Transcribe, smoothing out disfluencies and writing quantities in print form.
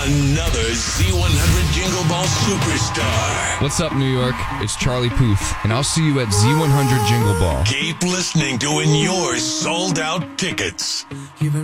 another Z100 Jingle Ball superstar. What's up, New York? It's Charlie Puth, and I'll see you at Z100 Jingle Ball. Keep listening to win your sold-out tickets.